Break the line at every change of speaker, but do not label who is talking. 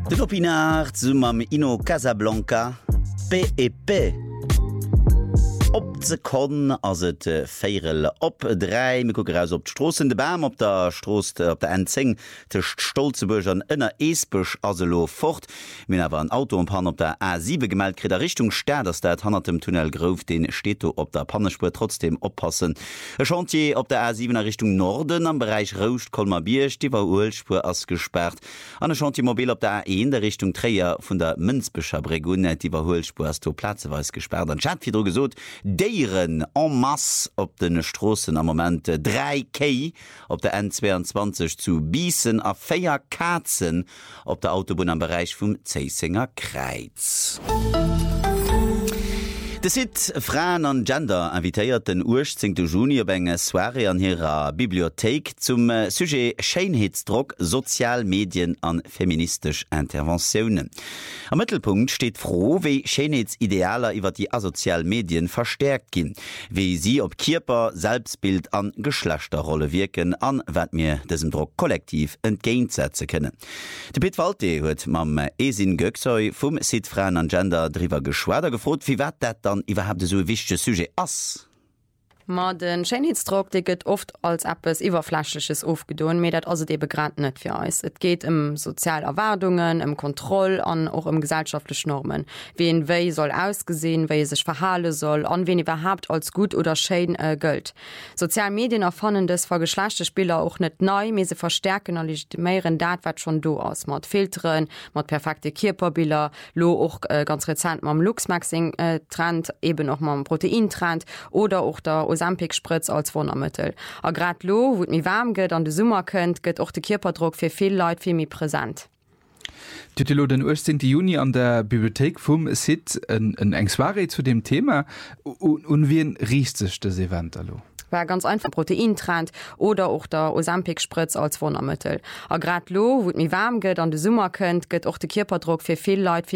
De Lopinard zum am Ino Casablanca PEP. Op ze kon as het Féel op 3 Mikogras op d'Strossen de Bam op der Stroost op der Enzing techt Stolzeburg an ënner Eesbech aselo fort. Min awer ein Auto op Han op der A7 gemeldt krit der Richtung Städers dat han dem Tunnel grouf den Steto op der Pannespur trotzdem oppassen. E Chantier op der A7er Richtung Norden am Bereich Roucht Kolmabierch Diwer Uelspur ass gesperrt. An e Chantiermobil op der A1 der Richtung Träier vun der Münzbecher Bregunne Diwer Uelspur as to Platzeweis gesperrt. An Chatfir gesot Deieren en masse op den Strossen am Moment 3K op der N22 zu Biesen a 4 Katzen op der Autobahn am Bereich vum Zeisinger Kreiz. De sit Frauen an Gender invitéiert den 18. Juni op enge Soirée an ihrer Bibliothek zum Sujet Scheinheitsdruck, Sozialmedien an feministisch Interventionen. Am Mittelpunkt steht froh, wie Scheinheitsidealer iwwer die asozialen Medien verstärkt gin, wie sie op Körper, Selbstbild an Geschlechterrolle wirken, an wat mir diesem Druck kollektiv entgegensetzen können. De Piet Walte huet mam Esin Göksoy vum Sit Frauen an Gender drüber geschwader gefrot, wie wat dat dann überhaupt so wichtige Sujet ass.
Ma den Scheinheitsdruck gëtt oft als etwas Überflächliches aufgedoen, mir dat also de begrant net für uns. Es geht soziale Erwartungen, Kontroll an auch gesellschaftliche Normen. Wen wei soll ausgesehen, wei sich verhalen soll, an wen überhaupt als gut oder schön gilt. Soziale Medien erfannen das vor Geschlechterspieler auch nicht neu, mir sie verstärken und legitimieren dat wat schon do aus. Mit Filtern, mit perfekte Körperbilder, lo auch ganz rezent mit dem Luxmaxing-Trend, eben auch mit dem Proteintrend oder auch der Ozempic-Spritz als Wundermittel. A grad lo, wo mi warm geht, an de Summer könnt, geht auch der Körperdruck für viele Leute viel mehr präsent.
Titelo den 18. Juni an der Bibliothek vom Sit ein Soirée zu dem Thema und wie riecht sich das Event allo?
War ganz einfach Proteintrend oder auch der Ozempic-Spritz als Wundermittel. A grad lo, wo mi warm geht, an de Summer könnt, geht auch der Körperdruck für viele Leute